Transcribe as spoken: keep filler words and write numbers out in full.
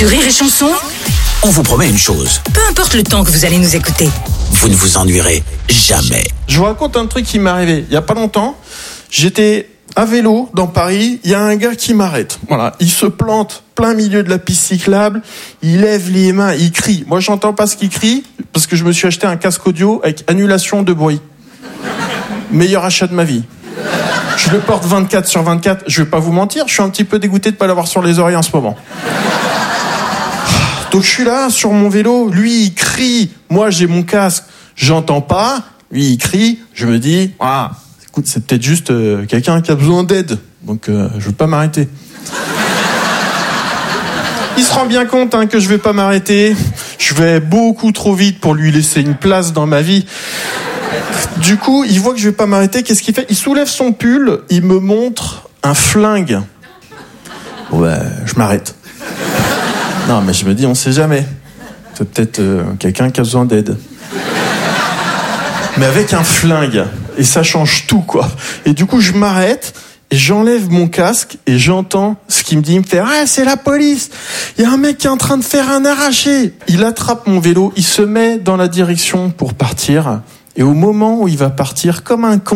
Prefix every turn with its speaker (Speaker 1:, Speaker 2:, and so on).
Speaker 1: Sur Rire et Chanson,
Speaker 2: on vous promet une chose.
Speaker 1: Peu importe le temps que vous allez nous écouter,
Speaker 2: vous ne vous ennuierez jamais.
Speaker 3: Je vous raconte un truc qui m'est arrivé il y a pas longtemps. J'étais à vélo dans Paris, il y a un gars qui m'arrête. Voilà, il se plante plein milieu de la piste cyclable, il lève les mains, il crie. Moi, j'entends pas ce qu'il crie parce que je me suis acheté un casque audio avec annulation de bruit. Meilleur achat de ma vie. Je le porte vingt-quatre sur vingt-quatre, je vais pas vous mentir, je suis un petit peu dégoûté de pas l'avoir sur les oreilles en ce moment. Donc je suis là sur mon vélo, lui il crie, moi j'ai mon casque, j'entends pas, lui il crie, je me dis ah, écoute, c'est peut-être juste euh, quelqu'un qui a besoin d'aide, donc euh, je veux pas m'arrêter. Il se rend bien compte hein, que je vais pas m'arrêter, je vais beaucoup trop vite pour lui laisser une place dans ma vie. Du coup, il voit que je vais pas m'arrêter, qu'est-ce qu'il fait ? Il soulève son pull, il me montre un flingue. Ouais, je m'arrête. Non, mais je me dis, on sait jamais. C'est peut-être euh, quelqu'un qui a besoin d'aide. Mais avec un flingue, et ça change tout, quoi. Et du coup, je m'arrête, et j'enlève mon casque, et j'entends ce qu'il me dit. Il me fait « Ah, c'est la police ! Il y a un mec qui est en train de faire un arraché !» Il attrape mon vélo, il se met dans la direction pour partir, et au moment où il va partir, comme un con,